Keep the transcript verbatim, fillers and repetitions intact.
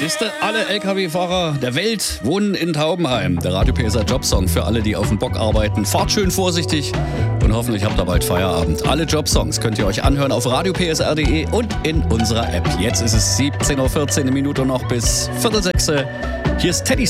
Siehste, alle L K W-Fahrer der Welt wohnen in Taubenheim. Der Radio P S R Jobsong für alle, die auf dem Bock arbeiten. Fahrt schön vorsichtig und hoffentlich habt ihr bald Feierabend. Alle Jobsongs könnt ihr euch anhören auf radio p s r punkt d e und in unserer App. Jetzt ist es siebzehn Uhr vierzehn, eine Minute noch bis Viertel sechs. Hier ist Teddy